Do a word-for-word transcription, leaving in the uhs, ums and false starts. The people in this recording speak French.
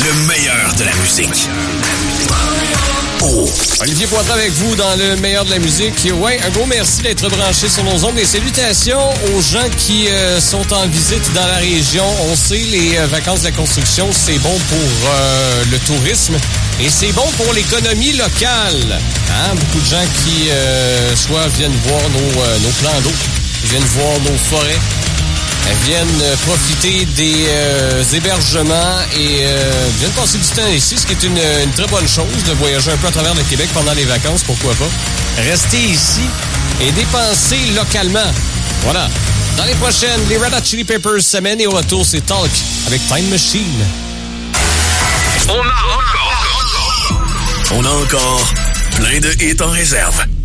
Le meilleur de la musique. Oh. Olivier Poitras avec vous dans le meilleur de la musique. Ouais, un gros merci d'être branché sur nos ondes et salutations aux gens qui euh, sont en visite dans la région. On sait, les euh, vacances de la construction, c'est bon pour euh, le tourisme et c'est bon pour l'économie locale. Hein? Beaucoup de gens qui euh, soit viennent voir nos, euh, nos plans d'eau, viennent voir nos forêts, viennent profiter des euh, hébergements et euh, viennent passer du temps ici, ce qui est une, une très bonne chose de voyager un peu à travers le Québec pendant les vacances, pourquoi pas. Rester ici et dépenser localement. Voilà. Dans les prochaines, les Red Hot Chili Peppers semaine et au retour, c'est Talk avec Time Machine. On a encore, on a encore plein de hits en réserve.